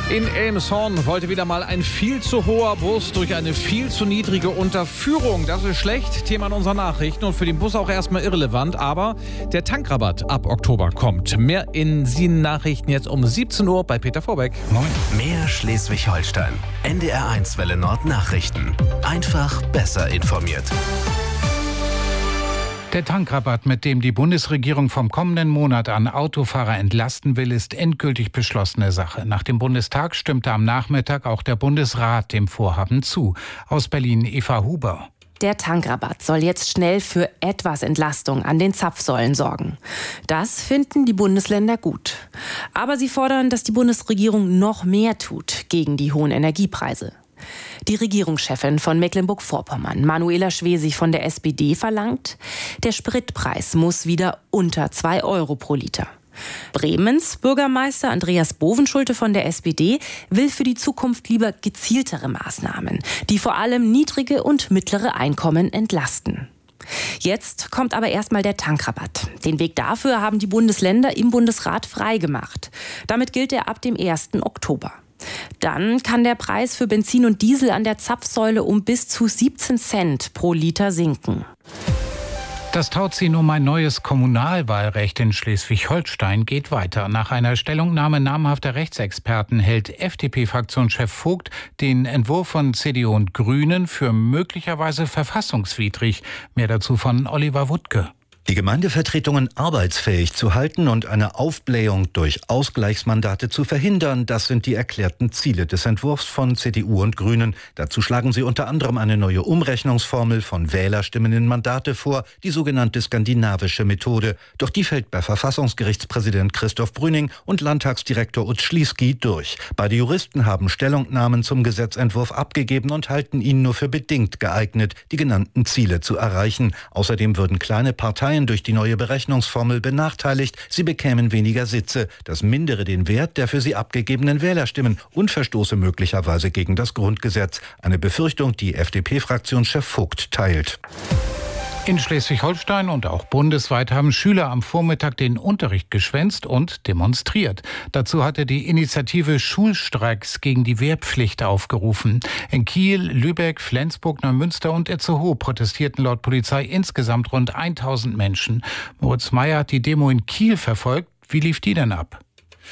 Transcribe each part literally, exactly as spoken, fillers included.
In Elmshorn wollte wieder mal ein viel zu hoher Bus durch eine viel zu niedrige Unterführung. Das ist schlecht. Thema in unserer Nachrichten und für den Bus auch erstmal irrelevant. Aber der Tankrabatt ab Oktober kommt. Mehr in sieben Nachrichten jetzt um siebzehn Uhr bei Peter Vorbeck. Moin. Mehr Schleswig-Holstein. N D R eins Welle Nord Nachrichten. Einfach besser informiert. Der Tankrabatt, mit dem die Bundesregierung vom kommenden Monat an Autofahrer entlasten will, ist endgültig beschlossene Sache. Nach dem Bundestag stimmte am Nachmittag auch der Bundesrat dem Vorhaben zu. Aus Berlin Eva Huber. Der Tankrabatt soll jetzt schnell für etwas Entlastung an den Zapfsäulen sorgen. Das finden die Bundesländer gut. Aber sie fordern, dass die Bundesregierung noch mehr tut gegen die hohen Energiepreise. Die Regierungschefin von Mecklenburg-Vorpommern, Manuela Schwesig von der S P D, verlangt, der Spritpreis muss wieder unter zwei Euro pro Liter. Bremens Bürgermeister Andreas Bovenschulte von der S P D will für die Zukunft lieber gezieltere Maßnahmen, die vor allem niedrige und mittlere Einkommen entlasten. Jetzt kommt aber erstmal der Tankrabatt. Den Weg dafür haben die Bundesländer im Bundesrat freigemacht. Damit gilt er ab dem ersten Oktober. Dann kann der Preis für Benzin und Diesel an der Zapfsäule um bis zu siebzehn Cent pro Liter sinken. Das Tauziehen um ein neues Kommunalwahlrecht in Schleswig-Holstein geht weiter. Nach einer Stellungnahme namhafter Rechtsexperten hält F D P-Fraktionschef Vogt den Entwurf von C D U und Grünen für möglicherweise verfassungswidrig. Mehr dazu von Oliver Wuttke. Die Gemeindevertretungen arbeitsfähig zu halten und eine Aufblähung durch Ausgleichsmandate zu verhindern, das sind die erklärten Ziele des Entwurfs von C D U und Grünen. Dazu schlagen sie unter anderem eine neue Umrechnungsformel von Wählerstimmen in Mandate vor, die sogenannte skandinavische Methode. Doch die fällt bei Verfassungsgerichtspräsident Christoph Brüning und Landtagsdirektor Utz Schlieski durch. Beide Juristen haben Stellungnahmen zum Gesetzentwurf abgegeben und halten ihn nur für bedingt geeignet, die genannten Ziele zu erreichen. Außerdem würden kleine Parteien durch die neue Berechnungsformel benachteiligt, sie bekämen weniger Sitze. Das mindere den Wert der für sie abgegebenen Wählerstimmen und verstoße möglicherweise gegen das Grundgesetz. Eine Befürchtung, die F D P-Fraktionschef Vogt teilt. In Schleswig-Holstein und auch bundesweit haben Schüler am Vormittag den Unterricht geschwänzt und demonstriert. Dazu hatte die Initiative Schulstreiks gegen die Wehrpflicht aufgerufen. In Kiel, Lübeck, Flensburg, Neumünster und Itzehoe protestierten laut Polizei insgesamt rund tausend Menschen. Moritz Meyer hat die Demo in Kiel verfolgt. Wie lief die denn ab?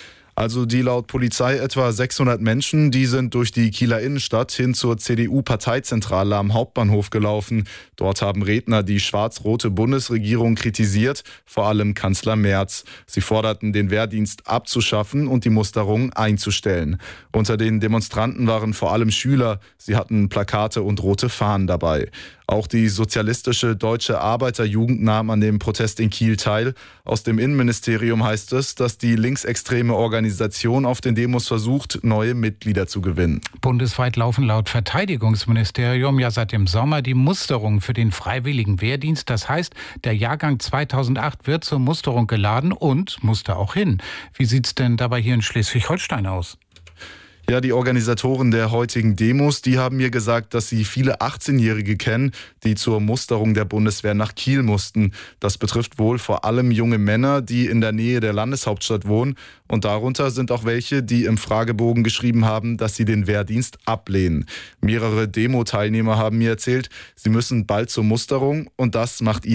Also die laut Polizei etwa sechshundert Menschen, die sind durch die Kieler Innenstadt hin zur C D U-Parteizentrale am Hauptbahnhof gelaufen. Dort haben Redner die schwarz-rote Bundesregierung kritisiert, vor allem Kanzler Merz. Sie forderten, den Wehrdienst abzuschaffen und die Musterung einzustellen. Unter den Demonstranten waren vor allem Schüler. Sie hatten Plakate und rote Fahnen dabei. Auch die sozialistische Deutsche Arbeiterjugend nahm an dem Protest in Kiel teil. Aus dem Innenministerium heißt es, dass die linksextreme Organisation auf den Demos versucht, neue Mitglieder zu gewinnen. Bundesweit laufen laut Verteidigungsministerium ja seit dem Sommer die Musterungen für den freiwilligen Wehrdienst. Das heißt, der Jahrgang zweitausendacht wird zur Musterung geladen und muss da auch hin. Wie sieht's denn dabei hier in Schleswig-Holstein aus? Ja, die Organisatoren der heutigen Demos, die haben mir gesagt, dass sie viele achtzehnjährige kennen, die zur Musterung der Bundeswehr nach Kiel mussten. Das betrifft wohl vor allem junge Männer, die in der Nähe der Landeshauptstadt wohnen. Und darunter sind auch welche, die im Fragebogen geschrieben haben, dass sie den Wehrdienst ablehnen. Mehrere Demo-Teilnehmer haben mir erzählt, sie müssen bald zur Musterung und das macht ihnen